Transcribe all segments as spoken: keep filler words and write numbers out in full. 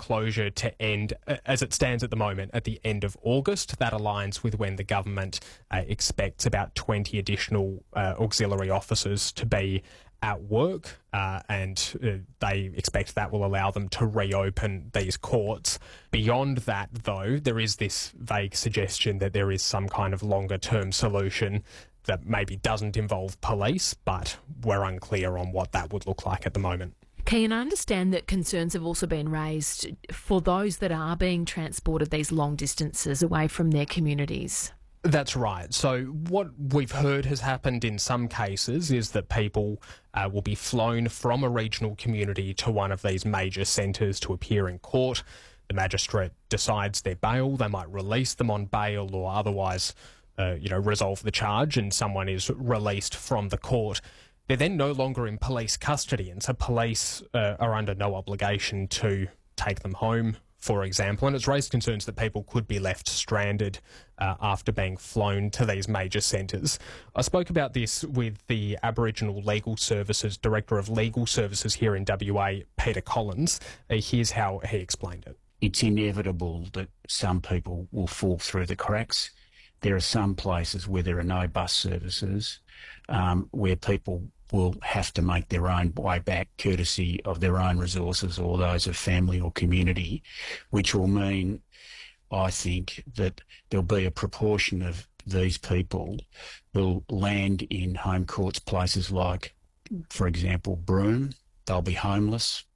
closure to end, uh, as it stands at the moment, at the end of August. That aligns with when the government uh, expects about twenty additional uh, auxiliary officers to be at work, uh, and uh, they expect that will allow them to reopen these courts. Beyond that, though, there is this vague suggestion that there is some kind of longer-term solution that maybe doesn't involve police, but we're unclear on what that would look like at the moment. Cian, I understand that concerns have also been raised for those that are being transported these long distances away from their communities. That's right. So what we've heard has happened in some cases is that people uh, will be flown from a regional community to one of these major centres to appear in court. The magistrate decides their bail. They might release them on bail or otherwise, uh, you know, resolve the charge, and someone is released from the court. They're then no longer in police custody, and so police uh, are under no obligation to take them home, for example, and it's raised concerns that people could be left stranded uh, after being flown to these major centres. I spoke about this with the Aboriginal Legal Services, Director of Legal Services here in W A, Peter Collins. Uh, here's how he explained it. It's inevitable that some people will fall through the cracks. There are some places where there are no bus services, um, where people will have to make their own way back courtesy of their own resources or those of family or community, which will mean, I think, that there'll be a proportion of these people who'll land in home courts, places like, for example, Broome. They'll be homeless,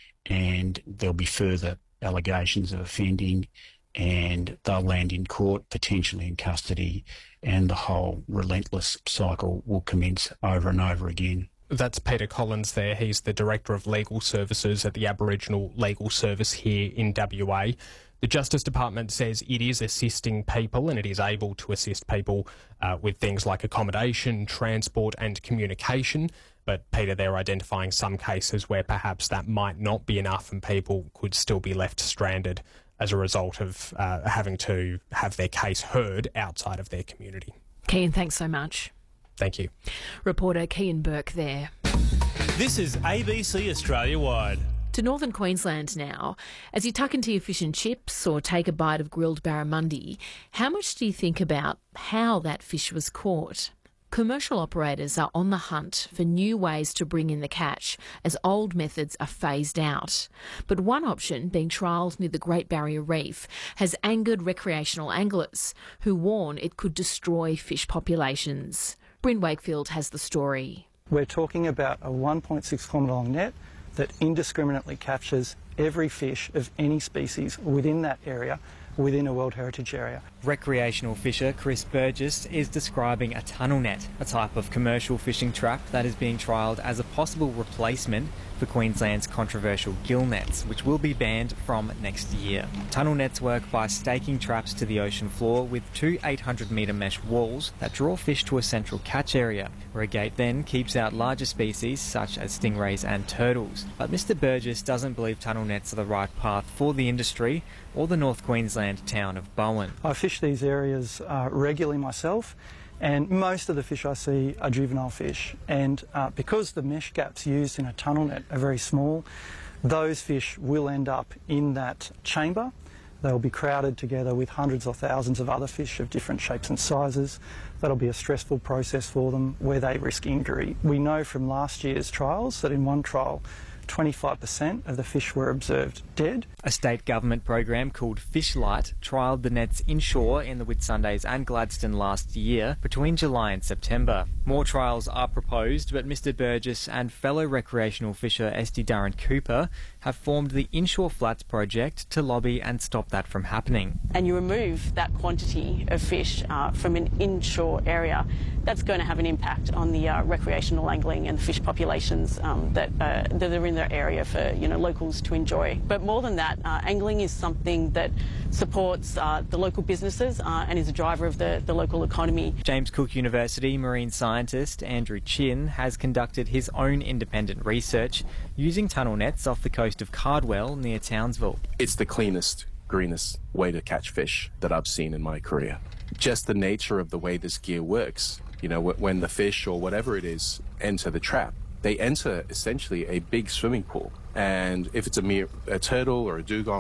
and there'll be further allegations of offending, and they'll land in court, potentially in custody, and the whole relentless cycle will commence over and over again. That's Peter Collins there. He's the Director of Legal Services at the Aboriginal Legal Service here in W A. The Justice Department says it is assisting people, and it is able to assist people uh, with things like accommodation, transport and communication. But Peter, they're identifying some cases where perhaps that might not be enough and people could still be left stranded as a result of uh, having to have their case heard outside of their community. Cian, thanks so much. Thank you. Reporter Cian Burke there. This is A B C Australia Wide. To northern Queensland now. As you tuck into your fish and chips or take a bite of grilled barramundi, how much do you think about how that fish was caught? Commercial operators are on the hunt for new ways to bring in the catch as old methods are phased out. But one option, being trialled near the Great Barrier Reef, has angered recreational anglers who warn it could destroy fish populations. Bryn Wakefield has the story. We're talking about a one point six kilometre long net that indiscriminately captures every fish of any species within that area, within a World Heritage Area. Recreational fisher Chris Burgess is describing a tunnel net, a type of commercial fishing trap that is being trialled as a possible replacement for Queensland's controversial gill nets, which will be banned from next year. Tunnel nets work by staking traps to the ocean floor with two eight hundred metre mesh walls that draw fish to a central catch area, where a gate then keeps out larger species such as stingrays and turtles. But Mister Burgess doesn't believe tunnel nets are the right path for the industry or the North Queensland town of Bowen. I fish these areas uh, regularly myself, and most of the fish I see are juvenile fish, and uh, because the mesh gaps used in a tunnel net are very small, those fish will end up in that chamber. They'll be crowded together with hundreds or thousands of other fish of different shapes and sizes. That'll be a stressful process for them where they risk injury. We know from last year's trials that in one trial twenty-five percent of the fish were observed dead. A state government program called Fishlight trialled the nets inshore in the Whitsundays and Gladstone last year between July and September. More trials are proposed, but Mister Burgess and fellow recreational fisher Esty Darren Cooper have formed the Inshore Flats project to lobby and stop that from happening. And you remove that quantity of fish uh, from an inshore area, that's going to have an impact on the uh, recreational angling and the fish populations um, that, uh, that are in their area for you know locals to enjoy. But more than that, uh, angling is something that supports uh, the local businesses uh, and is a driver of the, the local economy. James Cook University marine scientist Andrew Chin has conducted his own independent research using tunnel nets off the coast of Cardwell near Townsville. It's the cleanest, greenest way to catch fish that I've seen in my career. Just the nature of the way this gear works, you know, when the fish or whatever it is enter the trap, they enter essentially a big swimming pool. And if it's a mere a turtle or a dugong